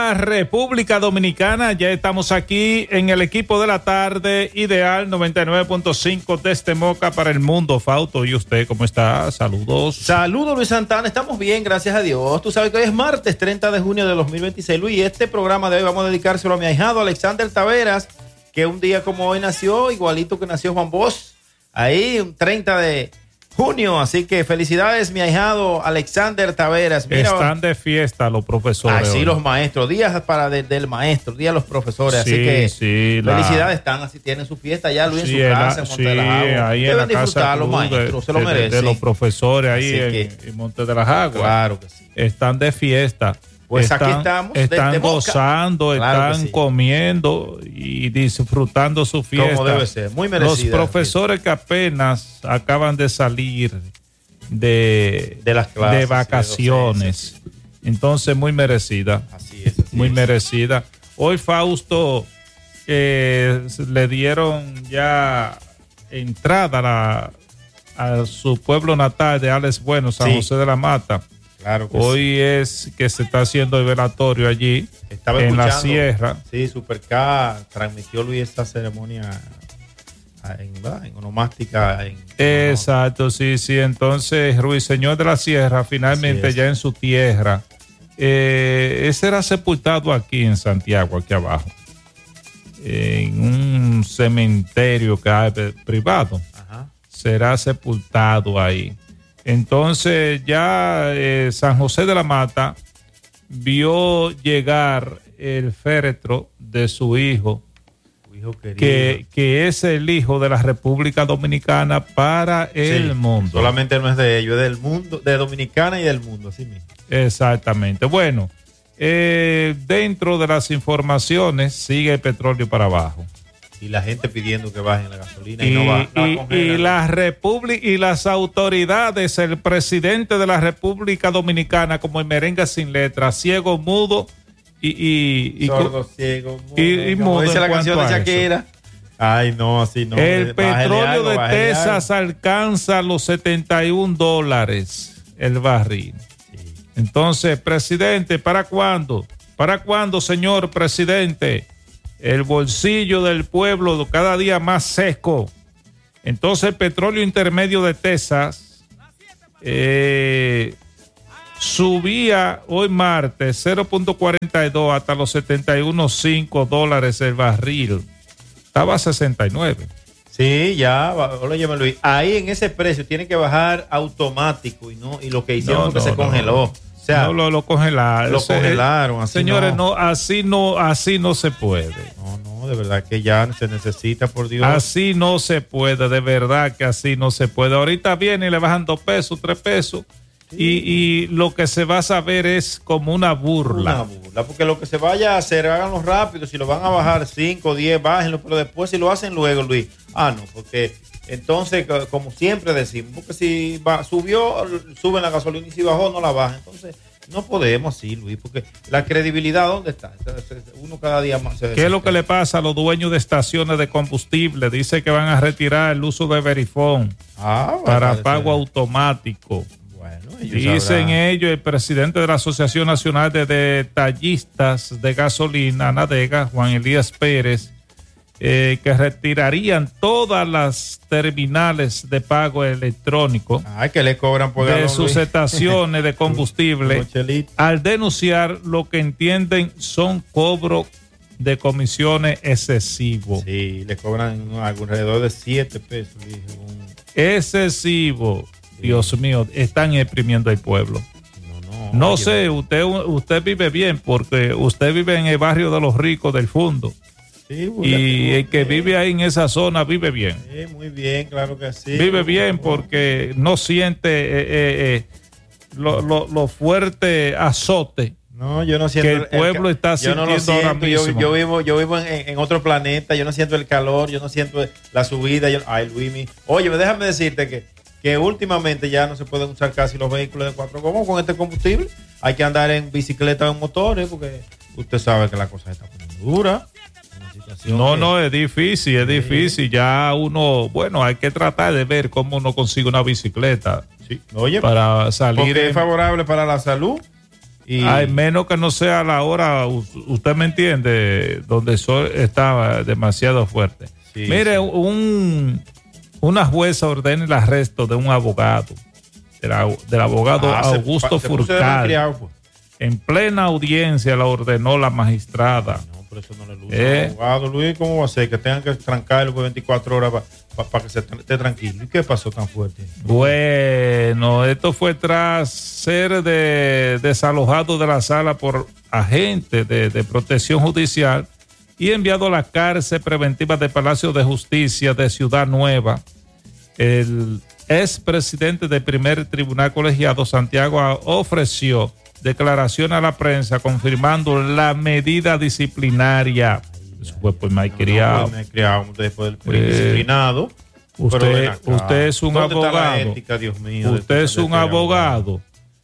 la República Dominicana. Ya estamos aquí en el equipo de la tarde Ideal 99.5 desde Moca para el mundo. Fausto, ¿y usted cómo está? Saludos. Saludos, Luis Santana. Estamos bien, gracias a Dios. Tú sabes que hoy es martes 30 de junio de 2026. Luis, este programa de hoy vamos a dedicárselo a mi ahijado Alexander Taveras, que un día como hoy nació, igualito que nació Juan Bosch, ahí un 30 de junio, así que felicidades, mi ahijado Alexander Taveras. Mira, están de fiesta los profesores. Así los maestros, días para del maestro, días de los profesores, así que felicidades, están así, tienen su fiesta ya, Luis, en su casa, en Monte de las Aguas. Ahí deben disfrutar los maestros, se lo merecen. De los profesores ahí en Monte de las Aguas. Claro que sí. Están de fiesta. Pues aquí estamos. Están gozando, están comiendo y disfrutando su fiesta. Como debe ser, muy merecida. Los profesores que apenas acaban de salir de las clases, de vacaciones. Entonces, muy merecida. Así es. Muy merecida. Hoy, Fausto, le dieron ya entrada a su pueblo natal de Alex Bueno, San José de la Mata. Claro que hoy es que se está haciendo el velatorio allí. Estaba en la sierra. Sí, Super K transmitió Luis esta ceremonia en onomástica. Exacto, sí. Entonces, Ruiseñor de la Sierra, finalmente ya en su tierra. Ese era sepultado aquí en Santiago, aquí abajo. En un cementerio que hay privado. Ajá. Será sepultado ahí. Entonces ya San José de la Mata vio llegar el féretro de su hijo, que es el hijo de la República Dominicana para el mundo. Solamente no es de ellos, es del mundo, de Dominicana y del mundo, así mismo. Exactamente. Bueno, dentro de las informaciones sigue el petróleo para abajo. Y la gente pidiendo que bajen la gasolina y la República y las autoridades, el presidente de la República Dominicana, como el merengue sin letra, ciego, mudo sordo, ciego, mudo. Y mudo. Dice la canción de Shakira. Ay, no, así no. El petróleo de Texas alcanza los $71 el barril. Sí. Entonces, presidente, ¿para cuándo? ¿Para cuándo, señor presidente? El bolsillo del pueblo cada día más seco. Entonces el petróleo intermedio de Texas subía hoy martes 0.42 hasta los $71.5 el barril. Estaba a 69. Sí, ya, óyeme Luis, ahí en ese precio tiene que bajar automático y lo que hicieron fue que se congeló. O sea, lo congelaron. Lo congelaron. Así señores, así no se puede. No, de verdad que ya se necesita, por Dios. Así no se puede, de verdad que así no se puede. Ahorita viene y le bajan 2 pesos, 3 pesos. Sí. Y lo que se va a saber es como una burla. Porque lo que se vaya a hacer, háganlo rápido. Si lo van a bajar 5, 10, bájenlo. Pero después si lo hacen luego, Luis. No, porque entonces, como siempre decimos, porque si subió, suben la gasolina y si bajó, no la bajan. Entonces, no podemos así, Luis, porque la credibilidad, ¿dónde está? Uno cada día más se ¿Qué es lo que le pasa a los dueños de estaciones de combustible? Dice que van a retirar el uso de Verifone para pago automático. Bueno, dicen ellos, el presidente de la Asociación Nacional de Detallistas de Gasolina, ANADEGA, Juan Elías Pérez, que retirarían todas las terminales de pago electrónico que le cobran por de sus estaciones de combustible al denunciar lo que entienden son cobros de comisiones excesivos. Sí, le cobran alrededor de 7 pesos. Excesivo. Sí. Dios mío, están exprimiendo al pueblo. No sé, usted vive bien porque usted vive en el barrio de los ricos del Fundo. Sí, y el que vive ahí en esa zona vive bien. Sí, muy bien, claro que sí. Vive bien porque no siente lo fuerte azote. No, yo no siento que el pueblo está sintiendo ahora mismo. Yo vivo en otro planeta, yo no siento el calor, yo no siento la subida. Luis, oye, déjame decirte que últimamente ya no se pueden usar casi los vehículos de 4 gomas con este combustible. Hay que andar en bicicleta o en motores porque usted sabe que la cosa está poniendo dura. No, es difícil. Ya uno, hay que tratar de ver cómo uno consigue una bicicleta Sí. Oye, para salir. Porque es favorable para la salud. Ay, menos que no sea a la hora, usted me entiende, donde el sol estaba demasiado fuerte. Sí, mire, sí. Una jueza ordena el arresto de un abogado, del abogado Augusto Furcal. En plena audiencia la ordenó la magistrada. No, pero eso no le luce al abogado, Luis. ¿Cómo va a ser? Que tengan que trancarlo por 24 horas para que se esté tranquilo. ¿Y qué pasó tan fuerte? Bueno, esto fue tras ser desalojado de la sala por agentes de protección judicial y enviado a la cárcel preventiva de Palacio de Justicia de Ciudad Nueva. El expresidente del primer tribunal colegiado, Santiago, ofreció declaración a la prensa confirmando la medida disciplinaria. Eso fue por malcriado. Después del disciplinado. Usted es un abogado. Ética, Dios mío, usted es un abogado.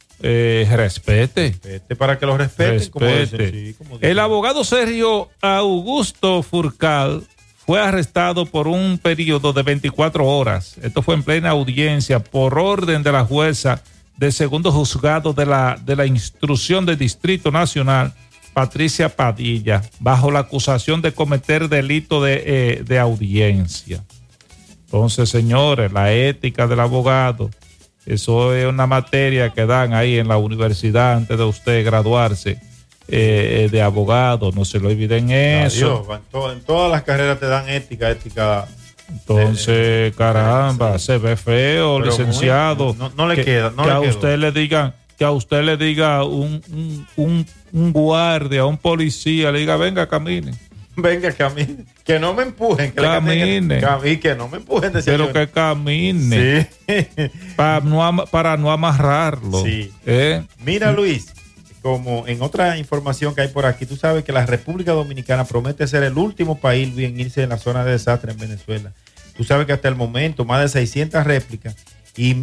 Respete. Para que lo respeten. Respete. El abogado Sergio Augusto Furcal fue arrestado por un periodo de 24 horas. Esto fue en plena audiencia por orden de la jueza del segundo juzgado de la instrucción del Distrito Nacional, Patricia Padilla, bajo la acusación de cometer delito de audiencia. Entonces, señores, la ética del abogado, eso es una materia que dan ahí en la universidad antes de usted graduarse de abogado, no se lo olviden eso. Adiós, en todas las carreras te dan ética. Entonces, caramba, se ve feo, pero licenciado. No le queda. Que a usted le diga un guardia, un policía, le diga, venga, camine. Venga, camine. Que no me empujen. Camine. Que no me empujen. Pero que camine. Sí. Para no amarrarlo. Sí. Mira, Luis, como en otra información que hay por aquí, tú sabes que la República Dominicana promete ser el último país en irse en la zona de desastre en Venezuela. Tú sabes que hasta el momento más de 600 réplicas y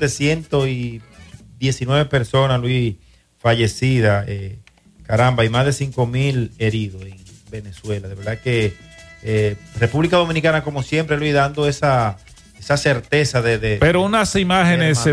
1.719 personas, Luis, fallecidas, caramba, y más de 5.000 heridos en Venezuela. De verdad que República Dominicana, como siempre, Luis, dando esa certeza de pero unas imágenes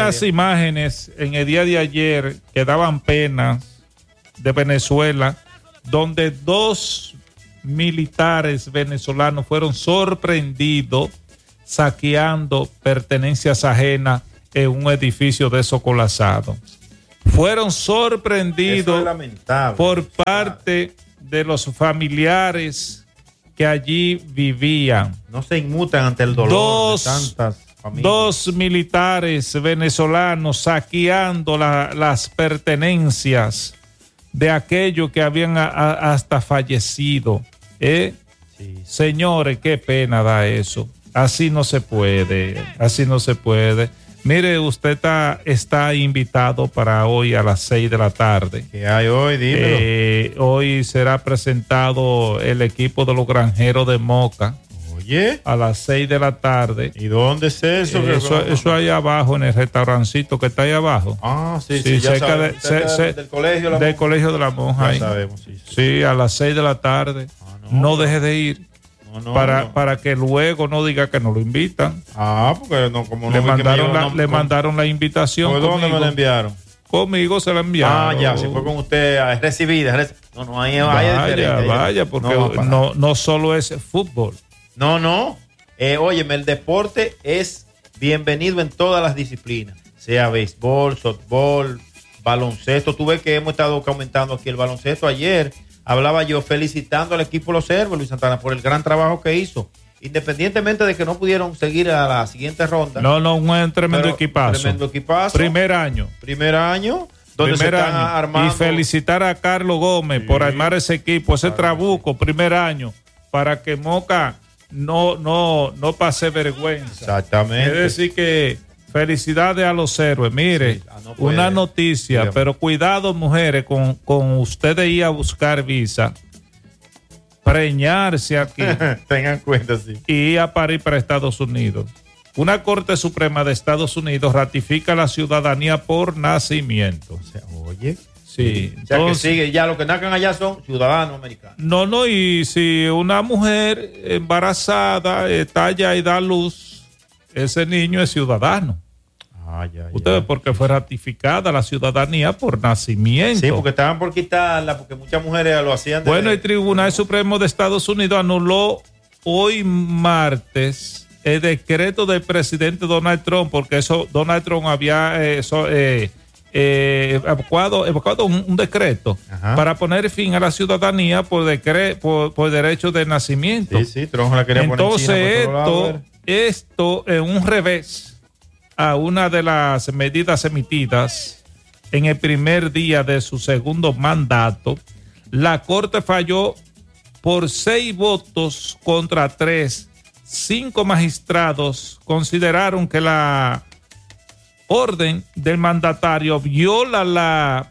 en el día de ayer que daban pena de Venezuela, donde 2 militares venezolanos fueron sorprendidos saqueando pertenencias ajenas en un edificio de esos colapsados. Fueron sorprendidos por parte de los familiares que allí vivían. No se inmutan ante el dolor de tantas familias. 2 militares venezolanos saqueando las pertenencias de aquellos que habían hasta fallecido. Sí. Señores, qué pena da eso. Así no se puede. Mire, usted está invitado para hoy a las 6 de la tarde. ¿Qué hay hoy? Dímelo. Hoy será presentado el equipo de los granjeros de Moca. Oye. A las 6 de la tarde. ¿Y dónde es eso? Eso ahí abajo, en el restaurancito que está ahí abajo. Sí, ya cerca del colegio de la Monja. Ya sabemos, sí, a las 6 de la tarde. No deje de ir. Para que luego no diga que no lo invitan. Porque como no le mandaron la invitación. ¿Por dónde me la enviaron? Conmigo se la enviaron. Ya, si fue con usted recibida. Ahí vaya, porque no solo es fútbol. No. Óyeme, el deporte es bienvenido en todas las disciplinas, sea béisbol, softball, baloncesto. Tú ves que hemos estado comentando aquí el baloncesto. Ayer hablaba yo felicitando al equipo Los Cervos, Luis Santana, por el gran trabajo que hizo, independientemente de que no pudieron seguir a la siguiente ronda. Un tremendo equipazo. Primer año. Donde se están armando. Y felicitar a Carlos Gómez por armar ese equipo, ese trabuco, primer año, para que Moca no pase vergüenza. Exactamente. Es decir que felicidades a Los Héroes. Mire, una noticia, pero cuidado, mujeres, con ustedes ir a buscar visa, preñarse aquí. Tengan cuenta, sí. Y ir a parir para Estados Unidos. Una Corte Suprema de Estados Unidos ratifica la ciudadanía por nacimiento. Oye. Sí. O sea, entonces, que sigue, ya los que nazcan allá son ciudadanos americanos. No, y si una mujer embarazada está allá y da luz, ese niño es ciudadano. Ustedes, porque fue ratificada la ciudadanía por nacimiento. Sí, porque estaban por quitarla, porque muchas mujeres lo hacían. Bueno, el Tribunal Supremo de Estados Unidos anuló hoy martes el decreto del presidente Donald Trump, porque Donald Trump había evocado un decreto para poner fin a la ciudadanía por derecho de nacimiento. Sí, Trump la quería poner en China. Entonces, esto es un revés a una de las medidas emitidas en el primer día de su segundo mandato. La Corte falló por 6 votos contra 3. 5 magistrados consideraron que la orden del mandatario viola la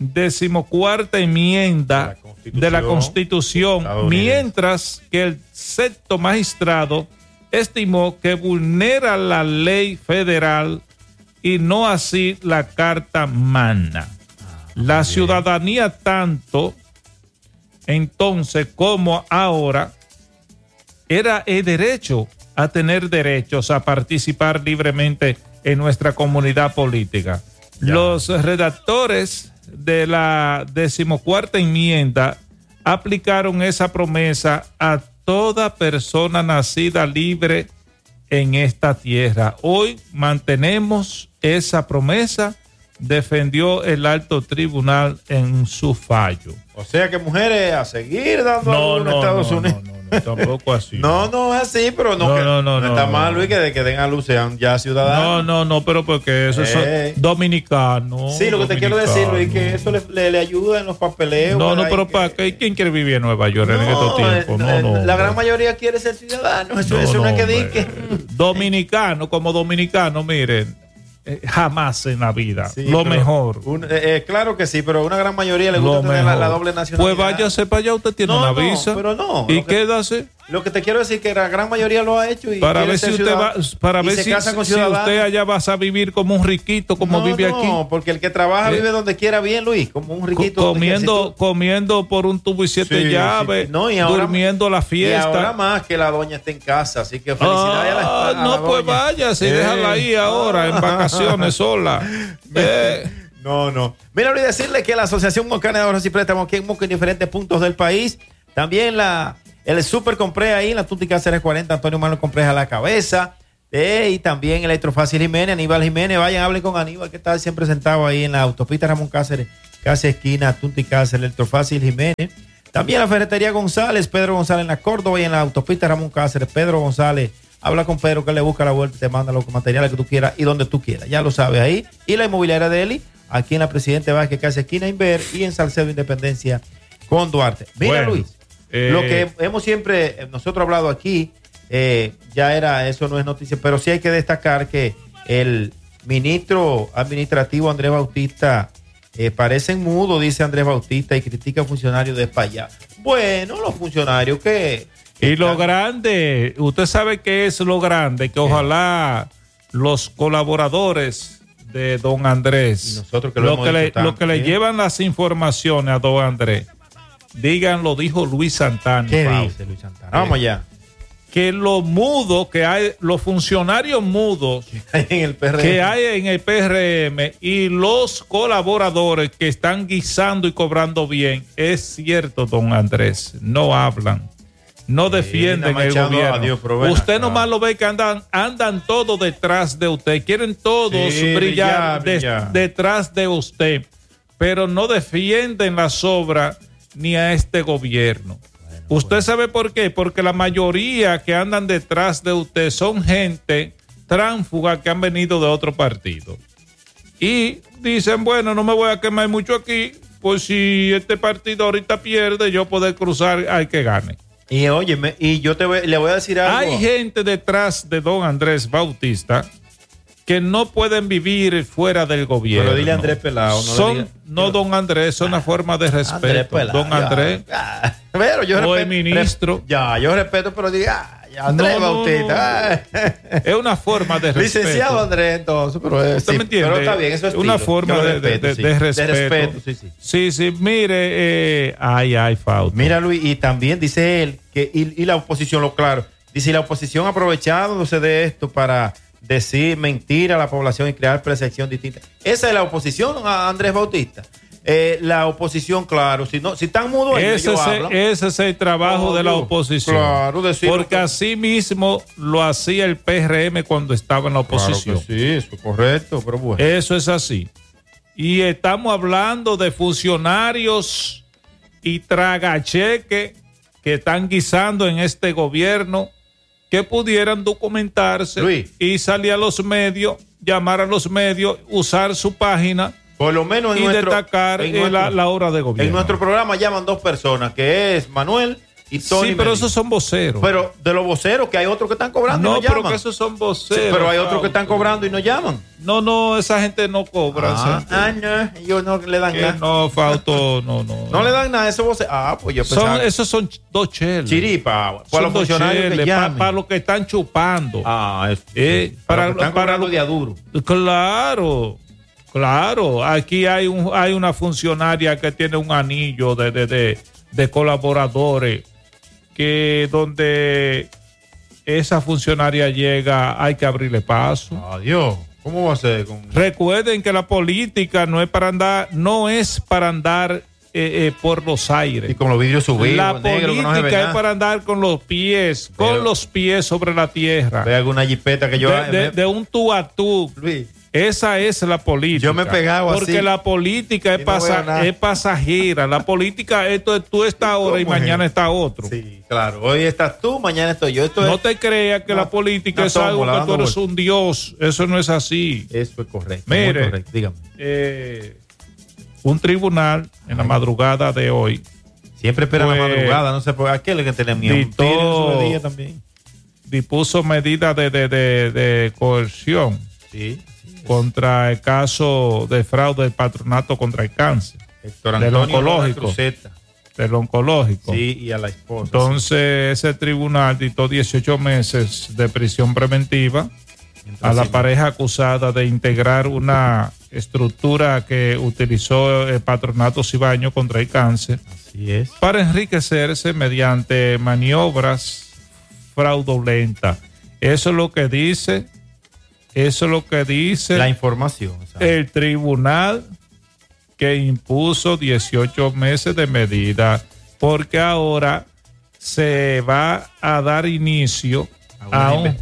14ª enmienda de la Constitución, mientras que el 6º magistrado estimó que vulnera la ley federal y no así la Carta Magna. La ciudadanía, tanto entonces como ahora, era el derecho a tener derechos a participar libremente en nuestra comunidad política. Los redactores de la 14ª enmienda aplicaron esa promesa a toda persona nacida libre en esta tierra. Hoy mantenemos esa promesa, defendió el alto tribunal en su fallo. O sea que mujeres a seguir dando en Estados Unidos. No, tampoco así. No es así, pero no está mal, Luis, que den a luz sean ya ciudadanos. No, pero porque eso es dominicano. Sí, lo que te quiero decir, Luis, que eso le ayuda en los papeleos. Pero ¿para qué? ¿Quién quiere vivir en Nueva York en estos tiempos? La gran mayoría quiere ser ciudadano. Eso no es que dique. Dominicano, como dominicano, miren, jamás en la vida. Sí, lo mejor. Claro que sí, pero una gran mayoría le gusta tener la doble nacionalidad. Pues váyase para allá, usted tiene una visa. Pero no. Y quédase. Lo que te quiero decir es que la gran mayoría lo ha hecho. Y para ver si usted va, para ver si usted allá vas a vivir como un riquito, como vive aquí. No, porque el que trabaja vive donde quiera bien, Luis, como un riquito. Comiendo por un tubo y 7 llaves, durmiendo la fiesta. Y ahora más que la doña está en casa, así que felicidades a la no, pues váyase y déjala ahí ahora en vacaciones sola. No. Mira, Luis, decirle que la Asociación Moncana de Ahorros y Préstamos aquí en Moca, en diferentes puntos del país. También el Super Compré ahí en la Tuti Cáceres 40, Antonio Manuel Compré a la cabeza. Y también Electrofácil Jiménez, Aníbal Jiménez. Vayan, hablen con Aníbal, que está siempre sentado ahí en la autopista Ramón Cáceres, casi esquina, Tuti Cáceres, Electrofácil Jiménez. También la Ferretería González, Pedro González en la Córdoba y en la autopista Ramón Cáceres, Pedro González. Habla con Pedro, que le busca la vuelta y te manda los materiales que tú quieras y donde tú quieras. Ya lo sabes ahí. Y la inmobiliaria de Eli, aquí en la Presidente Vázquez, casi esquina Inver, y en Salcedo Independencia con Duarte. Mira, Luis, lo que hemos siempre nosotros hablado aquí, eso no es noticia, pero sí hay que destacar que el ministro administrativo Andrés Bautista parece mudo, dice Andrés Bautista, y critica a funcionarios de España. Bueno, los funcionarios que... Y lo grande, usted sabe qué es lo grande, que ojalá los colaboradores de don Andrés, nosotros que lo que le llevan las informaciones a don Andrés, digan, lo dijo Luis Santana. ¿Qué dice Luis Santana? Vamos allá. Que lo mudo que hay, los funcionarios mudos que hay en el PRM y los colaboradores que están guisando y cobrando bien, es cierto, don Andrés, no hablan, no defienden el gobierno. Usted nomás lo ve que andan todos detrás de usted, quieren todos brillar detrás de usted, pero no defienden las obras ni a este gobierno. ¿Usted sabe por qué? Porque la mayoría que andan detrás de usted son gente tránsfuga que han venido de otro partido. Y dicen, bueno, no me voy a quemar mucho aquí, pues si este partido ahorita pierde, yo poder cruzar al que gane. Y óyeme, y yo le voy a decir algo. Hay gente detrás de don Andrés Bautista que no pueden vivir fuera del gobierno. Pero dile Andrés Pelado. Don Andrés, es una forma de respeto. Andrés Pelado, don Andrés. Pero yo o el ministro. Yo respeto, pero diga. Andrés Bautista. Es una forma de respeto. Licenciado Andrés, entonces. Pero, ¿usted me entiende? Pero está bien, eso es una forma de respeto. Sí, mire, hay falta. Mira, Luis, y también dice él que, y la oposición, claro, dice, la oposición aprovechándose de esto para decir mentira a la población y crear percepción distinta. Esa es la oposición a Andrés Bautista. La oposición, claro, si están mudos, ese es el trabajo de la oposición. Claro, porque así mismo lo hacía el PRM cuando estaba en la oposición. Claro que sí, eso es correcto, pero bueno. Eso es así. Y estamos hablando de funcionarios y tragacheque que están guisando en este gobierno, que pudieran documentarse, Luis, y salir a los medios, llamar a los medios, usar su página, por lo menos y destacar la obra de gobierno. En nuestro programa llaman 2 personas, que es Manuel y Tony. Sí, pero esos son voceros. Pero de los voceros, que hay otros que están cobrando y no llaman. No, pero que esos son voceros. Sí, pero hay otros que están cobrando y no llaman. No, esa gente no cobra. No, ellos no le dan nada. No, Fausto, no. No le dan nada a esos voceros. Pues yo pensaba. Esos son 2 cheles. Chiripa, para los funcionarios que llaman. Para los que están chupando. Para los que están cobrando de aduro. Claro, aquí hay una funcionaria que tiene un anillo de colaboradores, que donde esa funcionaria llega hay que abrirle paso. Adiós. ¿Cómo va a ser? Recuerden que la política no es para andar por los aires. Y con los vidrios subidos. La política es para andar con los pies sobre la tierra. Ve alguna jipeta que yo de un tú a tú. Luis. Esa es la política. Yo me he pegado porque así. La política es pasajera. La política, esto es tú esta hora y mañana está otro. Sí, claro. Hoy estás tú, mañana estoy yo. No te creas que la política es algo que tú eres un dios. Eso no es así. Eso es correcto. Mire, muy correcto. Dígame. Un tribunal en la madrugada de hoy. Siempre espera la madrugada, no sé por qué le que tenemos un día también. Dispuso medidas de coerción. Sí. Contra el caso de fraude del patronato contra el cáncer. Héctor Antonio del oncológico. Sí, y a la esposa. Entonces, ese tribunal dictó 18 meses de prisión preventiva a la pareja acusada de integrar una estructura que utilizó el patronato Cibaño contra el cáncer. Así es. Para enriquecerse mediante maniobras fraudulentas. Eso es lo que dice la información, el tribunal que impuso 18 meses de medida, porque ahora se va a dar inicio a un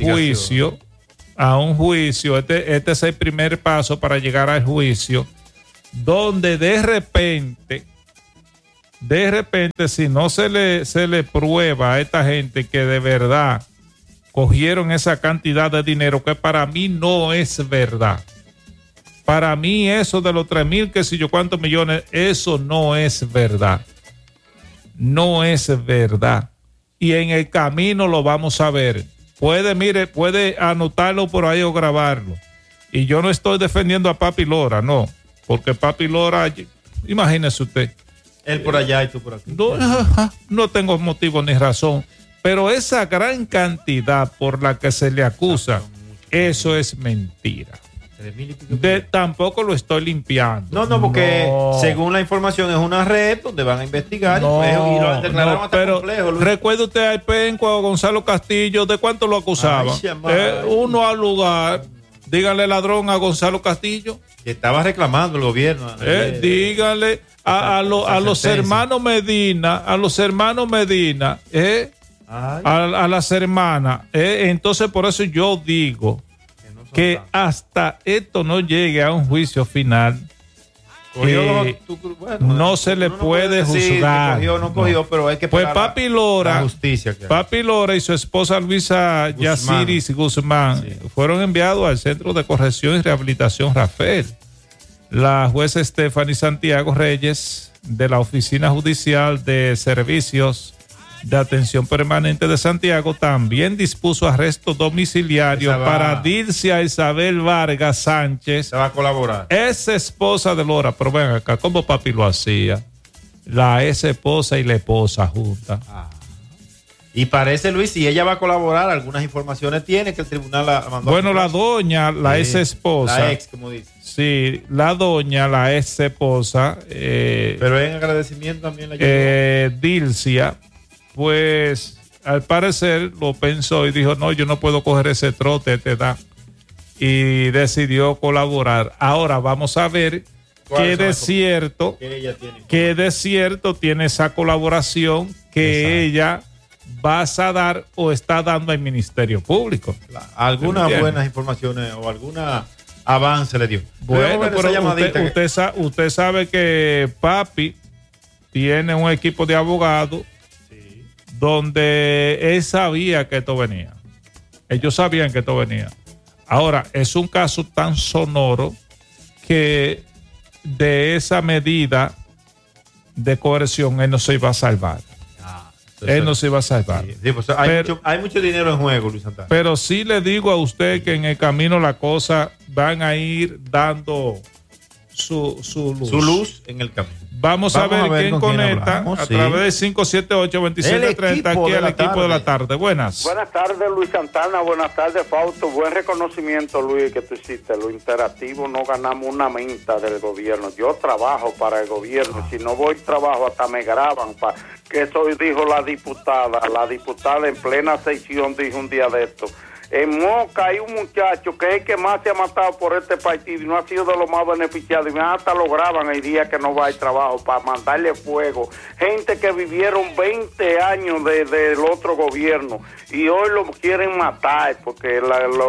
juicio. Este es el primer paso para llegar al juicio, donde de repente, si no se le prueba a esta gente que de verdad cogieron esa cantidad de dinero, que para mí no es verdad. Para mí eso de los 3,000, que si yo cuántos millones, eso no es verdad. No es verdad. Y en el camino lo vamos a ver. Puede anotarlo por ahí o grabarlo. Y yo no estoy defendiendo a Papi Lora, no. Porque Papi Lora, imagínese usted. Él por allá y tú por aquí. No tengo motivo ni razón. Pero esa gran cantidad por la que se le acusa, eso es mentira. Tampoco lo estoy limpiando. No, porque según la información es una red donde van a investigar y lo declararon hasta complejo. Recuerda usted a Penco, a Gonzalo Castillo, ¿de cuánto lo acusaba? Uno al lugar, díganle ladrón a Gonzalo Castillo. Que estaba reclamando el gobierno. Díganle a los hermanos Medina, a las hermanas. Entonces, por eso yo digo que hasta esto no llegue a un juicio final, no se le puede juzgar. Pero hay que pues Papi Lora y su esposa Luisa Yaciris Guzmán fueron enviados al Centro de Corrección y Rehabilitación Rafael. La jueza Stephanie Santiago Reyes, de la Oficina Judicial de Servicios de Atención Permanente de Santiago, también dispuso arresto domiciliario para Dilcia Isabel Vargas Sánchez. Se va a colaborar. Es esposa de Lora, pero ven acá, ¿cómo Papi lo hacía? La ex esposa y la esposa juntas. Y parece, Luis, si ella va a colaborar, algunas informaciones tiene que el tribunal la mandó. Bueno, la doña, la ex esposa. La ex, como dice. Sí, la doña, la ex esposa. Pero en agradecimiento también la llevó. Dilcia, pues al parecer lo pensó y dijo, no, yo no puedo coger ese trote a esta edad. y decidió colaborar. Ahora vamos a ver qué de cierto tiene esa colaboración que ella va a dar o está dando al Ministerio Público. Algunas buenas informaciones o alguna avance le dio. Bueno, pero usted sabe que Papi tiene un equipo de abogados donde él sabía que esto venía. Ellos sabían que esto venía. Ahora, es un caso tan sonoro que de esa medida de coerción él no se iba a salvar. Él no se iba a salvar. Sí, pues hay mucho dinero en juego, Luis Santana. Pero sí le digo a usted que en el camino las cosas van a ir dando su luz. Su luz en el camino. Vamos a ver quién conecta a través del 578-2730 aquí al equipo de la tarde. Buenas. Buenas tardes, Luis Santana. Buenas tardes, Fausto. Buen reconocimiento, Luis, que tú hiciste. Lo interactivo, no ganamos una menta del gobierno. Yo trabajo para el gobierno. Si no voy trabajo, hasta me graban. Que eso dijo la diputada. La diputada en plena sesión dijo un día de esto. En Moca hay un muchacho que es el que más se ha matado por este partido y no ha sido de los más beneficiados, y hasta lo graban el día que no va al trabajo para mandarle fuego. Gente que vivieron 20 años del otro gobierno y hoy lo quieren matar porque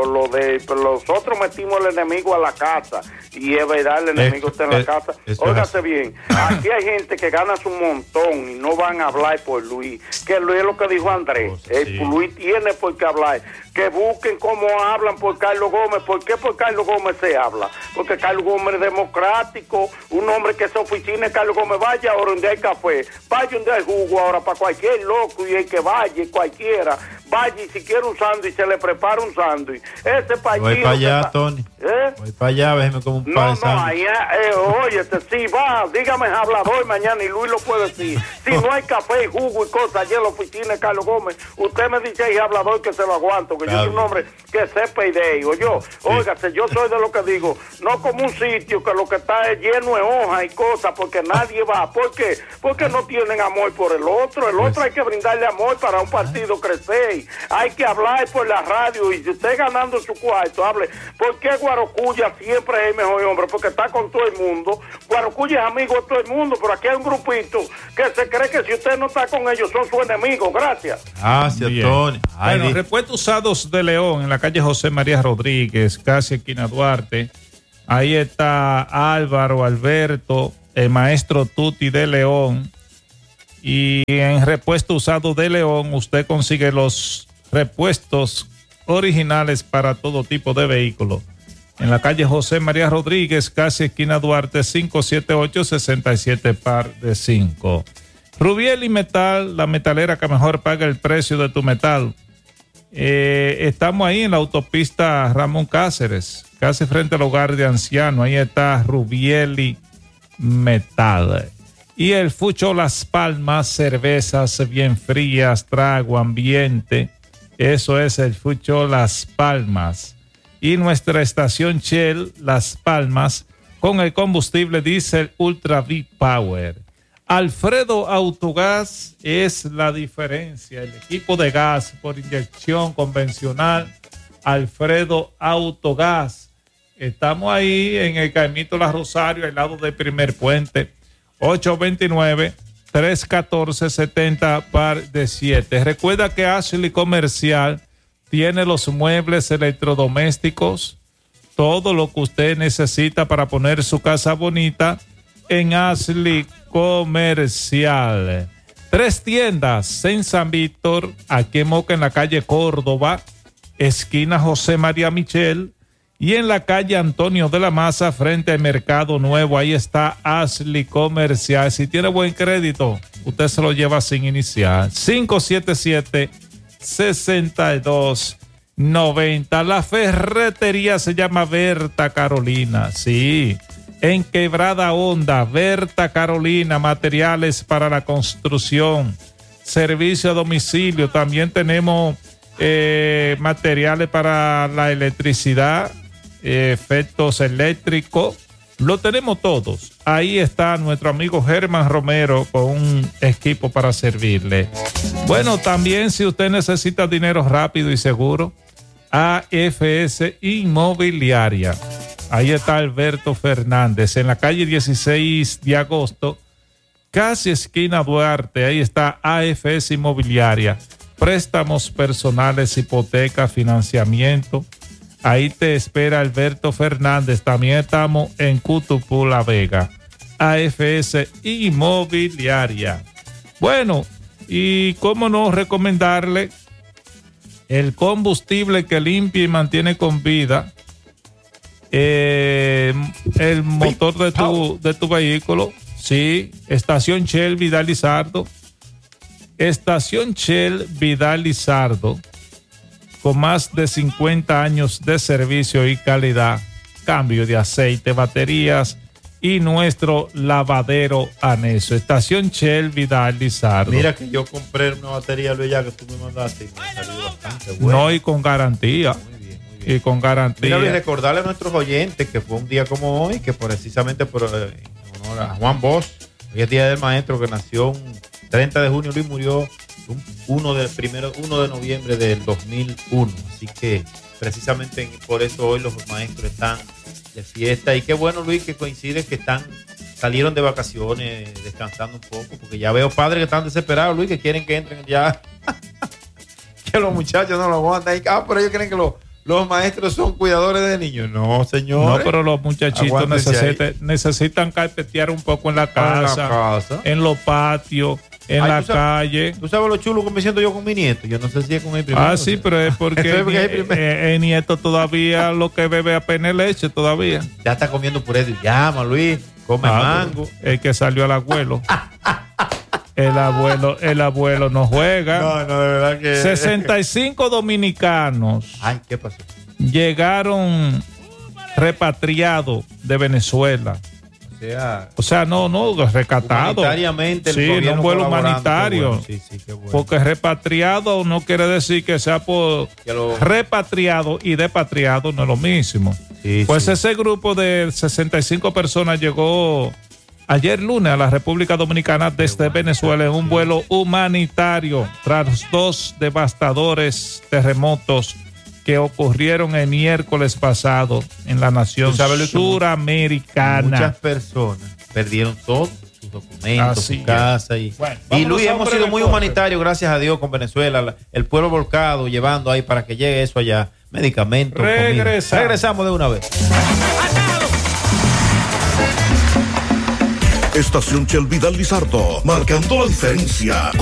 nosotros metimos el enemigo a la casa y es verdad, el enemigo está en la casa. Óigase bien, aquí hay gente que gana su montón y no van a hablar por Luis, que Luis es lo que dijo Andrés, Luis tiene por qué hablar, que busquen cómo hablan por Carlos Gómez. ¿Por qué por Carlos Gómez se habla? Porque Carlos Gómez es democrático, un hombre que se oficina, Carlos Gómez, vaya ahora donde hay café, vaya donde hay jugo ahora para cualquier loco y el que vaya, cualquiera, vaya y si quiere un sándwich, se le prepara un sándwich. Ese partido... Voy para allá, Tony. Voy para allá, déjeme como un pan de sándwich. Óyete, si va, dígame hablador mañana y Luis lo puede decir. Si no hay café, jugo y cosas allí en la oficina de Carlos Gómez, usted me dice ahí hablador que se lo aguanto, que yo soy un hombre que sepa y de ello. Óigase, yo soy de lo que digo, no como un sitio que lo que está es lleno de hojas y cosas, porque nadie va. ¿Por qué? Porque no tienen amor por el otro. El otro hay que brindarle amor para un partido crecer. Hay que hablar por la radio y si usted ganando su cuarto, hable. ¿Por qué Guarocuya siempre es el mejor hombre? Porque está con todo el mundo. Guarocuya es amigo de todo el mundo, pero aquí hay un grupito que se cree que si usted no está con ellos son sus enemigos. Gracias. Gracias, Tony. Bueno, repuestos usados de León en la calle José María Rodríguez, casi esquina Duarte. Ahí está Álvaro, Alberto, el maestro Tuti de León. Y en repuesto usado de León usted consigue los repuestos originales para todo tipo de vehículos. En la calle José María Rodríguez, casi esquina Duarte, 578-67 par de 5. Rubiel y Metal, la metalera que mejor paga el precio de tu metal. Estamos ahí en la autopista Ramón Cáceres, casi frente al hogar de ancianos. Ahí está Rubiel y Metal. Y el Fucho Las Palmas, cervezas bien frías, trago, ambiente. Eso es el Fucho Las Palmas. Y nuestra estación Shell Las Palmas con el combustible diésel Ultra V-Power. Alfredo Autogás es la diferencia. El equipo de gas por inyección convencional, Alfredo Autogás. Estamos ahí en el Caimito La Rosario, al lado del primer puente. 829-314-70 par de 7. Recuerda que Ashley Comercial tiene los muebles electrodomésticos, todo lo que usted necesita para poner su casa bonita en Ashley Comercial. 3 tiendas en San Víctor, aquí en Moca, en la calle Córdoba, esquina José María Michel, y en la calle Antonio de la Maza, frente al Mercado Nuevo. Ahí está Ashley Comercial. Si tiene buen crédito, usted se lo lleva sin iniciar. 577-6290. La ferretería se llama Berta Carolina. Sí, en Quebrada Honda, Berta Carolina, materiales para la construcción, servicio a domicilio. También tenemos materiales para la electricidad, efectos eléctricos, lo tenemos todos. Ahí está nuestro amigo Germán Romero con un equipo para servirle. Bueno, también si usted necesita dinero rápido y seguro, AFS Inmobiliaria. Ahí está Alberto Fernández, en la calle 16 de agosto, casi esquina Duarte. Ahí está AFS Inmobiliaria. Préstamos personales, hipoteca, financiamiento. Ahí te espera Alberto Fernández. También estamos en Cutupú, La Vega. AFS Inmobiliaria. Bueno, y cómo no recomendarle el combustible que limpia y mantiene con vida el motor de tu vehículo. Sí, Estación Shell Vidal Lizardo. Estación Shell Vidal Lizardo, con más de 50 años de servicio y calidad, cambio de aceite, baterías y nuestro lavadero anexo. Estación Shell Vidal Lizardo. Mira que yo compré una batería, Luis, ya que tú me mandaste, y me salió bastante bueno. No, y con garantía. Muy bien, muy bien. Y con garantía. Mira, Luis, recordarle a nuestros oyentes que fue un día como hoy, que precisamente en honor a Juan Bosch, hoy es día del maestro, que nació un 30 de junio, Luis, murió 1 de noviembre del 2001. Así que precisamente por eso hoy los maestros están de fiesta. Y qué bueno, Luis, que coincide que salieron de vacaciones, descansando un poco, porque ya veo padres que están desesperados, Luis, que quieren que entren ya. Que los muchachos no lo aguantan. Pero ellos creen que los maestros son cuidadores de niños. No, señor. No, pero los muchachitos necesitan carpetear un poco en la casa, en los patios, en la calle. ¿Tú sabes lo chulo que me siento yo con mi nieto? Yo no sé si es con el primero. Sí, pero es porque el nieto todavía lo que bebe apenas leche todavía. Ya está comiendo puré de llama, Luis. Come mango. El que salió al abuelo. El abuelo no juega. No, de verdad que 65 dominicanos. Ay, ¿qué pasó? Llegaron repatriados de Venezuela. O sea, no, rescatado. Humanitariamente. Sí, no un vuelo humanitario. Bueno. Sí, qué bueno. Porque repatriado no quiere decir que sea por repatriado y depatriado, no es lo mismo. Sí, pues ese grupo de 65 personas llegó ayer lunes a la República Dominicana desde Venezuela en un vuelo humanitario tras 2 devastadores terremotos que ocurrieron el miércoles pasado en la nación suramericana. Muchas personas perdieron todos sus documentos, su casa. Y Luis, hemos sido muy humanitarios, gracias a Dios, con Venezuela. El pueblo volcado, llevando ahí para que llegue eso allá. Medicamentos, regresamos de una vez. Estación Shell Vidal Lizardo, marcando la diferencia.